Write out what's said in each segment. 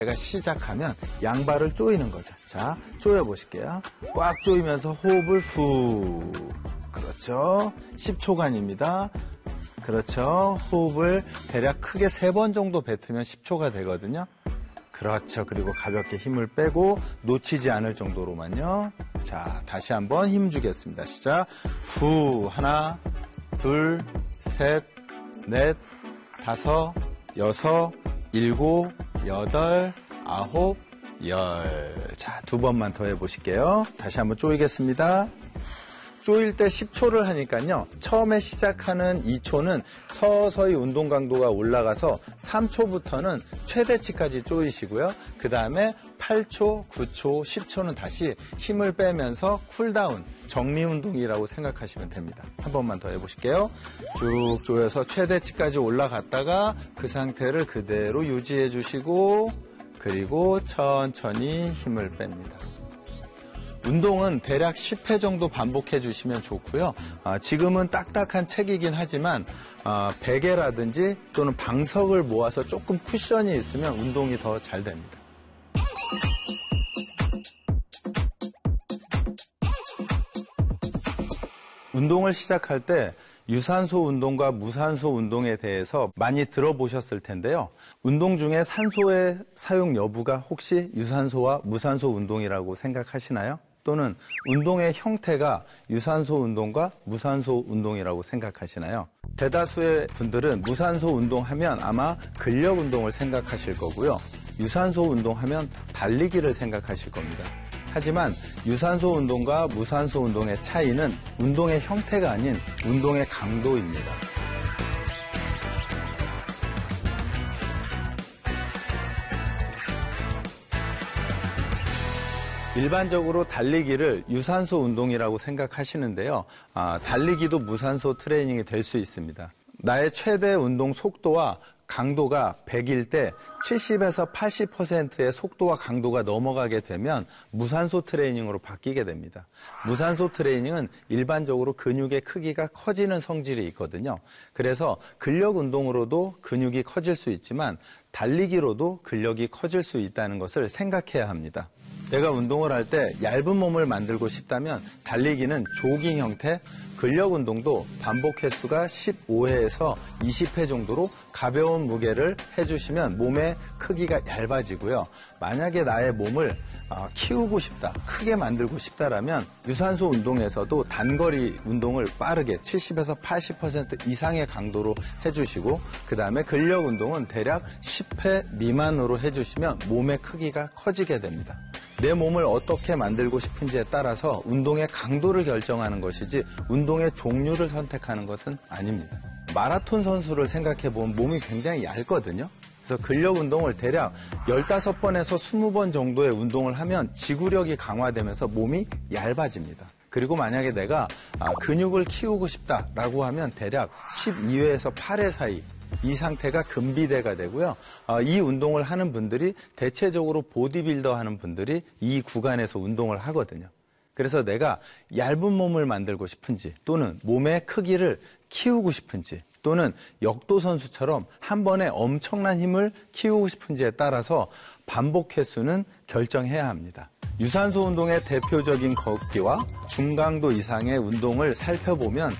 제가 시작하면 양발을 조이는 거죠. 자, 조여 보실게요. 꽉 조이면서 호흡을 후. 그렇죠. 10초간입니다. 그렇죠. 호흡을 대략 크게 3번 정도 뱉으면 10초가 되거든요. 그렇죠. 그리고 가볍게 힘을 빼고 놓치지 않을 정도로만요. 자, 다시 한번 힘 주겠습니다. 시작. 후. 하나, 둘, 셋, 넷, 다섯, 여섯, 일곱, 여덟, 아홉, 열. 자, 2번만 더 해보실게요. 다시 한번 조이겠습니다. 조일 때 10초를 하니까요. 처음에 시작하는 2초는 서서히 운동 강도가 올라가서 3초부터는 최대치까지 조이시고요. 그 다음에 8초, 9초, 10초는 다시 힘을 빼면서 쿨다운, 정리운동이라고 생각하시면 됩니다. 한 번만 더 해보실게요. 쭉 조여서 최대치까지 올라갔다가 그 상태를 그대로 유지해 주시고 그리고 천천히 힘을 뺍니다. 운동은 대략 10회 정도 반복해 주시면 좋고요. 지금은 딱딱한 책이긴 하지만 베개라든지 또는 방석을 모아서 조금 쿠션이 있으면 운동이 더 잘 됩니다. 운동을 시작할 때 유산소 운동과 무산소 운동에 대해서 많이 들어보셨을 텐데요. 운동 중에 산소의 사용 여부가 혹시 유산소와 무산소 운동이라고 생각하시나요? 또는 운동의 형태가 유산소 운동과 무산소 운동이라고 생각하시나요? 대다수의 분들은 무산소 운동하면 아마 근력 운동을 생각하실 거고요. 유산소 운동하면 달리기를 생각하실 겁니다. 하지만 유산소 운동과 무산소 운동의 차이는 운동의 형태가 아닌 운동의 강도입니다. 일반적으로 달리기를 유산소 운동이라고 생각하시는데요. 달리기도 무산소 트레이닝이 될 수 있습니다. 나의 최대 운동 속도와 강도가 100일 때 70에서 80%의 속도와 강도가 넘어가게 되면 무산소 트레이닝으로 바뀌게 됩니다. 무산소 트레이닝은 일반적으로 근육의 크기가 커지는 성질이 있거든요. 그래서 근력 운동으로도 근육이 커질 수 있지만 달리기로도 근력이 커질 수 있다는 것을 생각해야 합니다. 내가 운동을 할 때 얇은 몸을 만들고 싶다면 달리기는 조깅 형태, 근력 운동도 반복 횟수가 15회에서 20회 정도로 가벼운 무게를 해주시면 몸의 크기가 얇아지고요. 만약에 나의 몸을 키우고 싶다, 크게 만들고 싶다라면 유산소 운동에서도 단거리 운동을 빠르게 70에서 80% 이상의 강도로 해주시고 그 다음에 근력 운동은 대략 10회 미만으로 해주시면 몸의 크기가 커지게 됩니다. 내 몸을 어떻게 만들고 싶은지에 따라서 운동의 강도를 결정하는 것이지 운동의 종류를 선택하는 것은 아닙니다. 마라톤 선수를 생각해보면 몸이 굉장히 얇거든요. 그래서 근력 운동을 대략 15번에서 20번 정도의 운동을 하면 지구력이 강화되면서 몸이 얇아집니다. 그리고 만약에 내가 근육을 키우고 싶다라고 하면 대략 12회에서 8회 사이 이 상태가 근비대가 되고요. 이 운동을 하는 분들이 대체적으로 보디빌더 하는 분들이 이 구간에서 운동을 하거든요. 그래서 내가 얇은 몸을 만들고 싶은지 또는 몸의 크기를 키우고 싶은지 또는 역도 선수처럼 한 번에 엄청난 힘을 키우고 싶은지에 따라서 반복 횟수는 결정해야 합니다. 유산소 운동의 대표적인 걷기와 중강도 이상의 운동을 살펴보면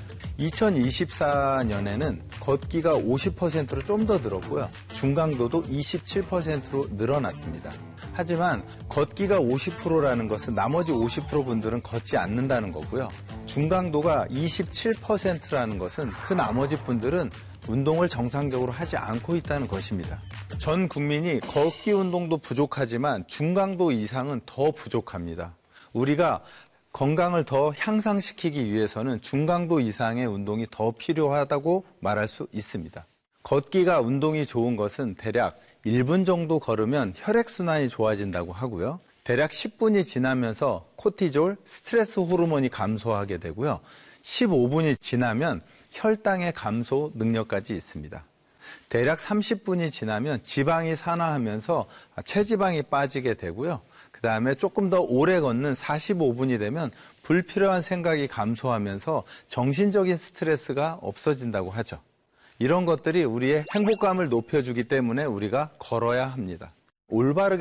2024년에는 걷기가 50%로 좀 더 늘었고요. 중강도도 27%로 늘어났습니다. 하지만 걷기가 50%라는 것은 나머지 50% 분들은 걷지 않는다는 거고요. 중강도가 27%라는 것은 그 나머지 분들은 운동을 정상적으로 하지 않고 있다는 것입니다. 전 국민이 걷기 운동도 부족하지만 중강도 이상은 더 부족합니다. 우리가 건강을 더 향상시키기 위해서는 중강도 이상의 운동이 더 필요하다고 말할 수 있습니다. 걷기가 운동이 좋은 것은 대략 1분 정도 걸으면 혈액순환이 좋아진다고 하고요. 대략 10분이 지나면서 코티졸, 스트레스 호르몬이 감소하게 되고요. 15분이 지나면 혈당의 감소 능력까지 있습니다. 대략 30분이 지나면 지방이 산화하면서 체지방이 빠지게 되고요. 그 다음에 조금 더 오래 걷는 45분이 되면 불필요한 생각이 감소하면서 정신적인 스트레스가 없어진다고 하죠. 이런 것들이 우리의 행복감을 높여주기 때문에 우리가 걸어야 합니다. 올바르게